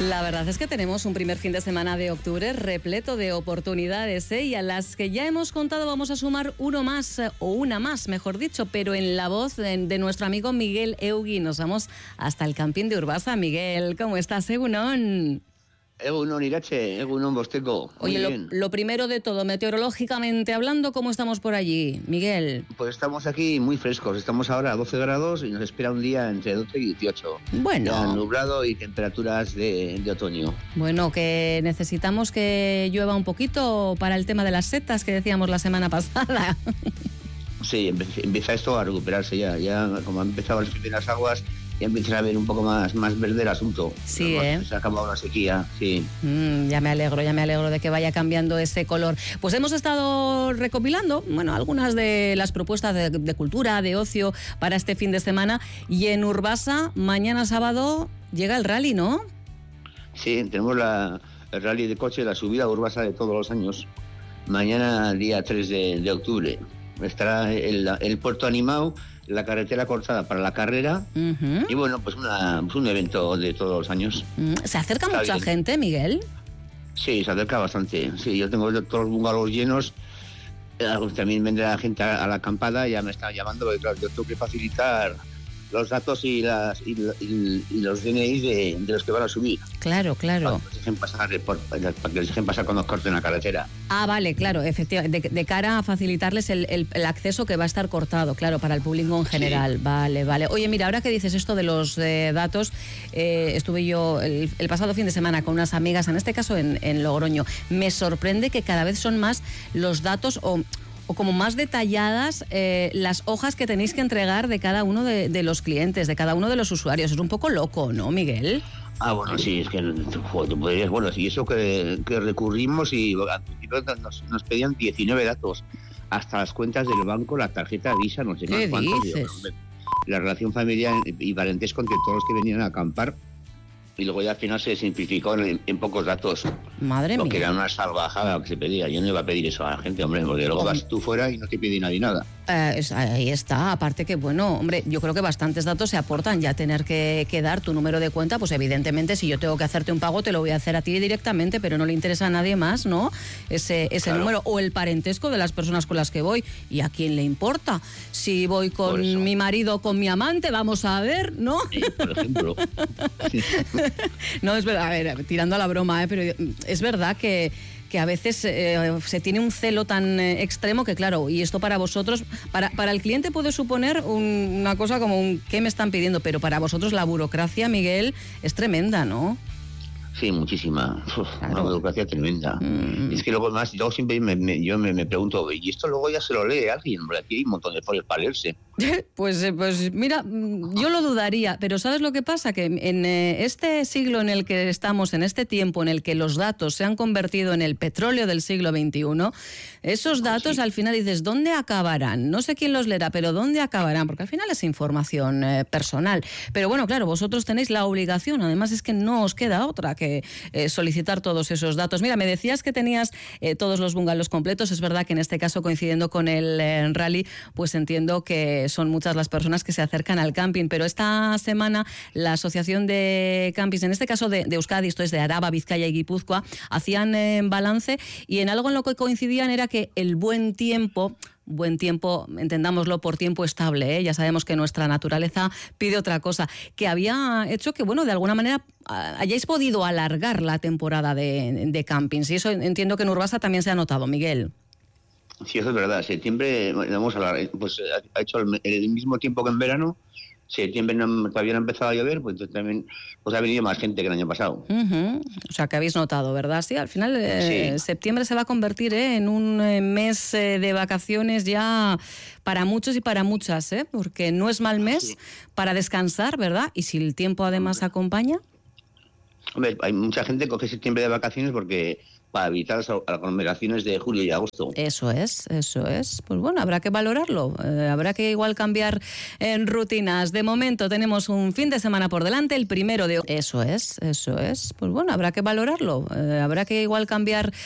La verdad es que tenemos un primer fin de semana de octubre repleto de oportunidades, y a las que ya hemos contado vamos a sumar uno más, o una más, mejor dicho, pero en la voz de nuestro amigo Miguel Eugui. Nos vamos hasta el camping de Urbasa. Miguel, ¿cómo estás? Egunon. Egunon, Irache, Egunon, Bosteco. Oye, lo primero de todo, meteorológicamente hablando, ¿cómo estamos por allí, Miguel? Pues estamos aquí muy frescos. Estamos ahora a 12 grados y nos espera un día entre 12 y 18. Bueno. Ya nublado y temperaturas de otoño. Bueno, que necesitamos que llueva un poquito para el tema de las setas que decíamos la semana pasada. Sí, empieza esto a recuperarse ya. Ya como han empezado las primeras aguas, ya empieza a ver un poco más verde el asunto. Sí, Se ha acabado la sequía, sí. Ya me alegro de que vaya cambiando ese color. Pues hemos estado recopilando, algunas de las propuestas de cultura, de ocio para este fin de semana. Y en Urbasa, mañana sábado, llega el rally, ¿no? Sí, tenemos el rally de coche, la subida a Urbasa de todos los años. Mañana, día 3 de octubre. Estará el puerto animado, la carretera cortada para la carrera. Y bueno, pues un evento de todos los años. ¿Se acerca mucha gente, Miguel? Sí, se acerca bastante. Sí, yo tengo todos los bungalows llenos. También vendrá gente a la acampada. Ya me están llamando porque claro, yo tengo que facilitar los datos y los DNIs de los que van a subir. Claro. Para que les dejen pasar cuando corten la carretera. Ah, vale, claro, efectivamente. De cara a facilitarles el acceso que va a estar cortado, claro, para el público en general. Sí. Vale. Oye, mira, ahora que dices esto de los datos, estuve yo el pasado fin de semana con unas amigas, en este caso en Logroño. Me sorprende que cada vez son más los datos o como más detalladas las hojas que tenéis que entregar de cada uno de los clientes, de cada uno de los usuarios. Es un poco loco, ¿no, Miguel? Ah, bueno, sí, es que bueno, sí, eso que recurrimos y al principio nos pedían 19 datos, hasta las cuentas del banco, la tarjeta Visa, no sé ¿Qué cuántos. dices? La relación familiar y parentesco entre todos los que venían a acampar. Y luego ya al final se simplificó en pocos datos. Madre mía. Porque era una salvajada que se pedía. Yo no iba a pedir eso a la gente, hombre, porque luego vas tú fuera y no te pide nadie nada. Ahí está. Aparte que, hombre, yo creo que bastantes datos se aportan. Ya tener que dar tu número de cuenta, pues evidentemente si yo tengo que hacerte un pago te lo voy a hacer a ti directamente, pero no le interesa a nadie más, ¿no? Ese claro. Número o el parentesco de las personas con las que voy. ¿Y a quién le importa? Si voy con mi marido o con mi amante, vamos a ver, ¿no? Por ejemplo. No, es verdad, a ver, tirando a la broma, pero es verdad que a veces se tiene un celo tan extremo que, claro, y esto para vosotros, para el cliente puede suponer una cosa como ¿qué me están pidiendo? Pero para vosotros la burocracia, Miguel, es tremenda, ¿no? Sí, muchísima. Claro. Una burocracia tremenda. Es que luego siempre me pregunto, ¿y esto luego ya se lo lee alguien? Porque aquí hay un montón de folios para leerse. Pues mira, yo lo dudaría, pero ¿sabes lo que pasa? Que en este siglo en el que estamos, en este tiempo en el que los datos se han convertido en el petróleo del siglo XXI, esos datos al final dices, ¿dónde acabarán? No sé quién los leerá, pero ¿dónde acabarán? Porque al final es información personal. Pero bueno, claro, vosotros tenéis la obligación, además es que no os queda otra que solicitar todos esos datos. Mira, me decías que tenías todos los bungalows completos. Es verdad que en este caso, coincidiendo con el rally, pues entiendo que son muchas las personas que se acercan al camping, pero esta semana la Asociación de Campings, en este caso de Euskadi, esto es de Araba, Vizcaya y Guipúzcoa, hacían balance y en algo en lo que coincidían era que el buen tiempo, entendámoslo por tiempo estable, ya sabemos que nuestra naturaleza pide otra cosa, que había hecho que, de alguna manera hayáis podido alargar la temporada de campings, y eso entiendo que en Urbasa también se ha notado, Miguel. Sí, eso es verdad. Septiembre, vamos a hablar, pues ha hecho el mismo tiempo que en verano. Septiembre todavía no ha empezado a llover, pues entonces también ha venido más gente que el año pasado. O sea, que habéis notado, ¿verdad? Sí, al final sí. Septiembre se va a convertir en un mes de vacaciones ya para muchos y para muchas, porque no es mal mes para descansar, ¿verdad? Y si el tiempo además acompaña. Hombre, hay mucha gente que coge septiembre de vacaciones porque para evitar las aglomeraciones de julio y agosto. Eso es. Pues habrá que valorarlo. Habrá que igual cambiar en rutinas. De momento tenemos un fin de semana por delante, el 1 de octubre. Eso es. Pues habrá que valorarlo. Habrá que igual cambiar